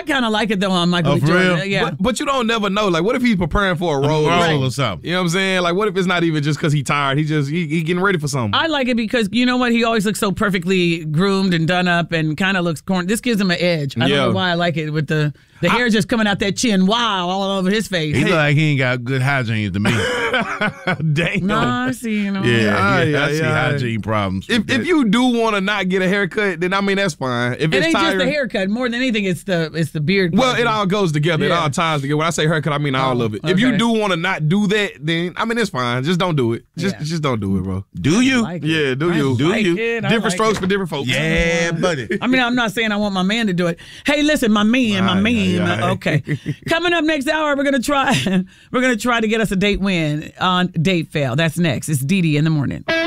kind of like it though on Michael B. for Jordan. real? Yeah. But you don't never know. Like, what if he's preparing for a role or something? You know what I'm saying? Like, what if it's not even just because he's tired? He getting ready for something. I like it because you know what? He always looks so perfectly groomed and done up and kind of looks corny. This gives him an edge. I don't know why I like it with the hair just coming out that chin. Wow, all over his face. He look like he ain't got good hygiene to me. Damn. Nah, I see. You know. I see hygiene problems. If you do want to not get a haircut, then I mean that's fine. If it it's ain't tired, just the haircut. More than anything, it's the beard. Well, it all goes together. It all ties together. When I say haircut, I mean all of it. If you do want to not do that, then I mean it's fine. Just don't do it. Just don't do it, bro. Do you? Like yeah, do you? Do you? Different strokes for different folks. Yeah, buddy. I mean, I'm not saying I want my man to do it. Hey, listen, my man. Okay. Coming up next hour, we're gonna try to get us a date win on Date Fail. That's next. It's Dee Dee in the morning.